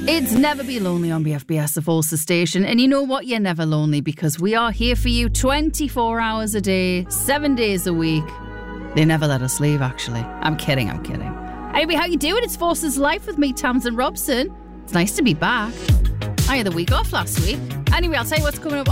It's Never Be Lonely on BFBS, the Forces station. And you know what? You're never lonely because we are here for you 24 hours a day, 7 days a week. They never let us leave, actually. I'm kidding. Anyway, how you doing? It's Forces Life with me, Tamsin Robson. It's nice to be back. I had the week off last week. Anyway, I'll tell you what's coming up